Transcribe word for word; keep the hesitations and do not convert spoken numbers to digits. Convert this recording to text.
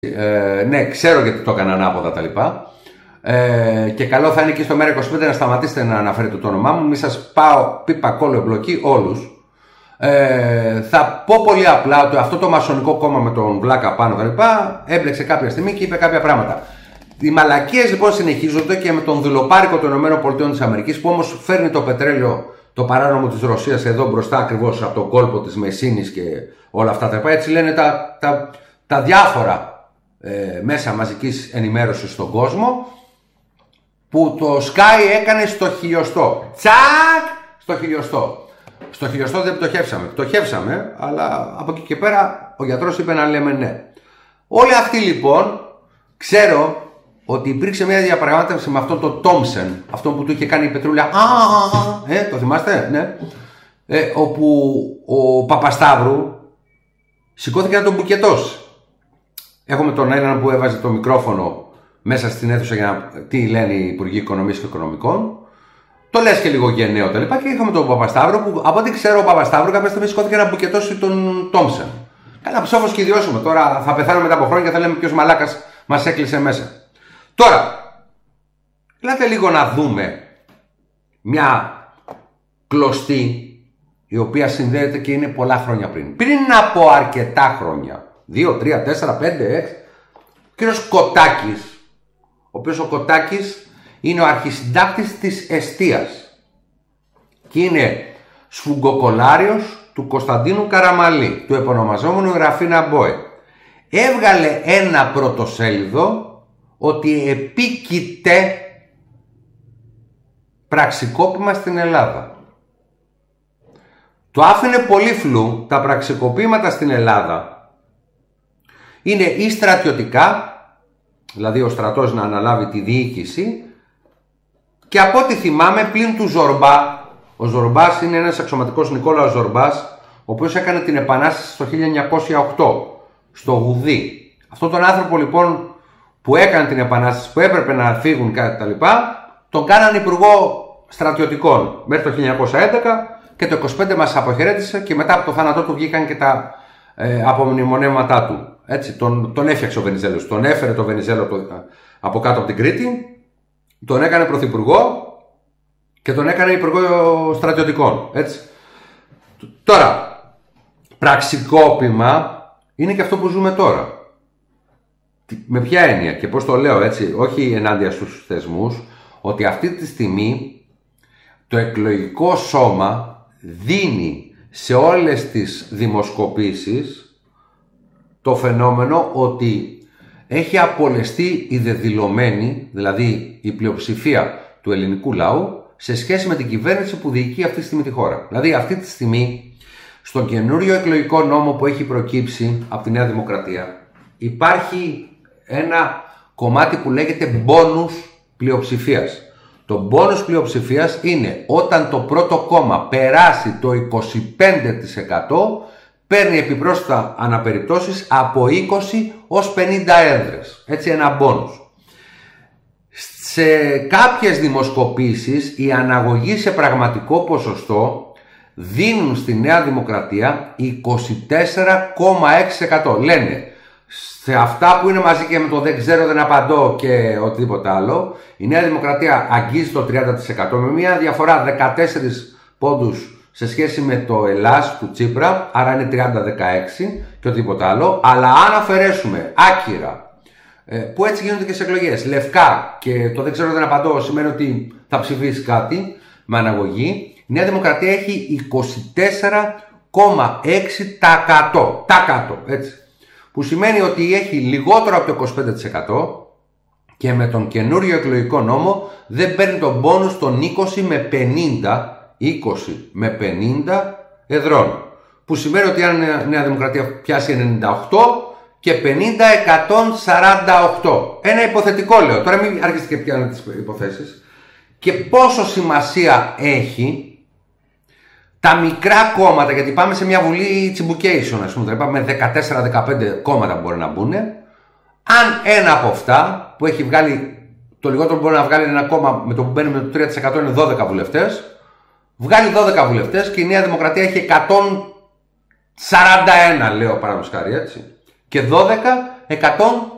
Ε, ναι, ξέρω γιατί το έκανα ανάποδα τα λοιπά. Ε, και καλό θα είναι και στο Μέρα είκοσι πέντε να σταματήσετε να αναφέρετε το όνομά μου. Μη σας πάω πίπα κόλλο εμπλοκή όλους. Ε, θα πω πολύ απλά ότι αυτό το μασονικό κόμμα με τον Βλάκα πάνω τα λοιπά έμπλεξε κάποια στιγμή και είπε κάποια πράγματα. Οι μαλακίες λοιπόν συνεχίζονται και με τον δουλοπάρικο των ΗΠΑ που όμως φέρνει το πετρέλαιο το παράνομο της Ρωσίας εδώ μπροστά ακριβώς από τον κόλπο της Μεσίνης και όλα αυτά τα λοιπά. Έτσι λένε τα, τα, τα διάφορα ε, μέσα μαζικής ενημέρωσης στον κόσμο, που το Sky έκανε στο χιλιοστό. Τσακ! Στο χιλιοστό. Στο χιλιοστό δεν πτωχεύσαμε. Πτωχεύσαμε, αλλά από εκεί και πέρα ο γιατρός είπε να λέμε ναι. Όλοι αυτοί λοιπόν, ξέρω ότι υπήρξε μια διαπραγμάτευση με αυτόν τον Τόμσεν, αυτόν που του είχε κάνει η Πετρούλια. Α, ε, το θυμάστε, ναι. Ε, όπου ο Παπασταύρου σηκώθηκε να τον μπουκετώσει. Έχουμε τον έναν που έβαζε το μικρόφωνο μέσα στην αίθουσα για να τι λένε οι Υπουργοί Οικονομίας και Οικονομικών. Το λες και λίγο γενναίο τα λοιπά. Και είχαμε τον Παπασταύρο που από ό,τι ξέρω ο Παπασταύρο κάποια στιγμή σηκώθηκε να μπουκετώσει τον Τόμσεν. Καλά, ψόφος και ιδιώσουμε. Τώρα θα πεθάνουμε μετά από χρόνια και θα λέμε ποιος μαλάκας μας έκλεισε μέσα. Τώρα, ελάτε λίγο να δούμε μια κλωστή η οποία συνδέεται και είναι πολλά χρόνια πριν. Πριν από αρκετά χρόνια, δύο, τρία, τέσσερα, πέντε, έξι, ο κύριος Κωτάκης, ο οποίος ο Κωτάκης είναι ο αρχισυντάκτης της εστίας και είναι σφουγγοκολάριος του Κωνσταντίνου Καραμαλή, του επωνομαζόμενου Ραφίνα Μπόε. Έβγαλε ένα πρωτοσέλιδο ότι επίκειται πραξικόπημα στην Ελλάδα. Το άφηνε πολύ φλού. Τα πραξικοπήματα στην Ελλάδα είναι ή στρατιωτικά, δηλαδή ο στρατός να αναλάβει τη διοίκηση, και από ό,τι θυμάμαι πλην του Ζορμπά. Ο Ζορμπάς είναι ένας αξιωματικός, Νικόλαος Ζορμπάς, ο οποίος έκανε την Επανάσταση το χίλια εννιακόσια οκτώ στο Γουδί. Αυτόν τον άνθρωπο λοιπόν που έκανε την Επανάσταση, που έπρεπε να φύγουν κάτι τα λοιπά, τον κάνανε υπουργό στρατιωτικών μέχρι το χίλια εννιακόσια έντεκα και το είκοσι πέντε μας αποχαιρέτησε και μετά από το θάνατό του βγήκαν και τα ε, απομνημονεύματά του. Έτσι, τον, τον έφτιαξε ο Βενιζέλος, τον έφερε το Βενιζέλο το, από κάτω από την Κρήτη, τον έκανε πρωθυπουργό και τον έκανε υπουργό στρατιωτικών. Έτσι. Τώρα, πραξικόπημα είναι και αυτό που ζούμε τώρα. Με ποια έννοια και πώς το λέω, έτσι, όχι ενάντια στους θεσμούς, ότι αυτή τη στιγμή το εκλογικό σώμα δίνει σε όλες τις δημοσκοπήσεις το φαινόμενο ότι έχει απολεστεί η δεδηλωμένη, δηλαδή η πλειοψηφία του ελληνικού λαού, σε σχέση με την κυβέρνηση που διοικεί αυτή τη στιγμή τη χώρα. Δηλαδή αυτή τη στιγμή στον καινούριο εκλογικό νόμο που έχει προκύψει από τη Νέα Δημοκρατία υπάρχει ένα κομμάτι που λέγεται μπόνους πλειοψηφίας. Το μπόνους πλειοψηφίας είναι όταν το πρώτο κόμμα περάσει το είκοσι πέντε τοις εκατό, παίρνει επιπρόσθετα αναπεριπτώσεις από είκοσι ως πενήντα έδρες. Έτσι, ένα μπόνους. Σε κάποιες δημοσκοπήσεις η αναγωγή σε πραγματικό ποσοστό δίνουν στη Νέα Δημοκρατία είκοσι τέσσερα κόμμα έξι τοις εκατό. Λένε σε αυτά που είναι μαζί και με το δεν ξέρω, δεν απαντώ και οτιδήποτε άλλο, η Νέα Δημοκρατία αγγίζει το τριάντα τοις εκατό με μια διαφορά δεκατέσσερις πόντους σε σχέση με το Ελλάς του Τσίπρα, άρα είναι τριάντα δεκαέξι και οτιδήποτε άλλο. Αλλά αν αφαιρέσουμε άκυρα, που έτσι γίνονται και σε εκλογές, λευκά και το δεν ξέρω, δεν απαντώ σημαίνει ότι θα ψηφίσει κάτι με αναγωγή, η Νέα Δημοκρατία έχει είκοσι τέσσερα κόμμα έξι τοις εκατό. Τα κάτω, έτσι. Που σημαίνει ότι έχει λιγότερο από το είκοσι πέντε τοις εκατό και με τον καινούριο εκλογικό νόμο δεν παίρνει τον πόνους των είκοσι με πενήντα, είκοσι με πενήντα εδρών. Που σημαίνει ότι αν η Νέα Δημοκρατία πιάσει ενενήντα οκτώ και πενήντα, εκατόν σαράντα οκτώ. Ένα υποθετικό λέω, τώρα μην αρχίσετε και πιάνετε τις υποθέσεις. Και πόσο σημασία έχει τα μικρά κόμματα, γιατί πάμε σε μια βουλή τσιμπουκέισον, ας πούμε, δηλαδή πάμε δεκατέσσερα δεκαπέντε κόμματα που μπορεί να μπουν. Αν ένα από αυτά που έχει βγάλει, το λιγότερο που μπορεί να βγάλει ένα κόμμα με το που μπαίνει με το τρία τοις εκατό είναι δώδεκα βουλευτές, βγάλει δώδεκα βουλευτές και η Νέα Δημοκρατία έχει εκατόν σαράντα ένα, λέω παραδείγματος χάρη, έτσι. Και δώδεκα, εκατόν